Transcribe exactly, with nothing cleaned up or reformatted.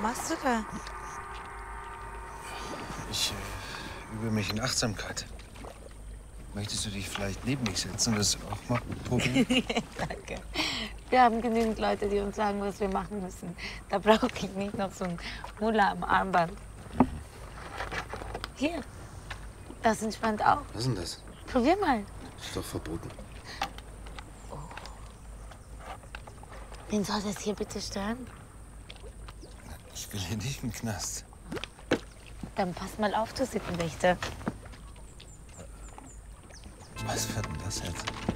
machst du da? Ich äh, übe mich in Achtsamkeit. Möchtest du dich vielleicht neben mich setzen und das auch mal probieren? Danke. Wir haben genügend Leute, die uns sagen, was wir machen müssen. Da brauche ich nicht noch so ein Mullah am Armband. Hier, das entspannt auch. Was ist denn das? Probier mal. Das ist doch verboten. Oh. Wen soll das hier bitte stören? Ich will hier nicht im Knast. Dann pass mal auf, du Sittenwächter. Was war denn das jetzt?